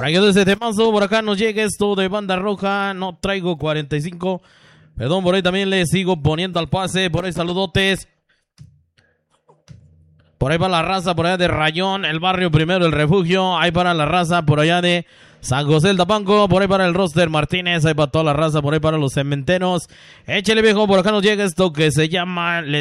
Cayendo ese temazo, por acá nos llega esto de Banda Roja, no traigo 45. Perdón, por ahí también le sigo poniendo al pase, por ahí saludotes. Por ahí para la raza, por allá de Rayón, el barrio Primero, el Refugio. Ahí para la raza, por allá de San José del Tapanco. Por ahí para el Roster Martínez. Ahí para toda la raza, por ahí para los cementeros. Échale viejo, por acá nos llega esto que se llama...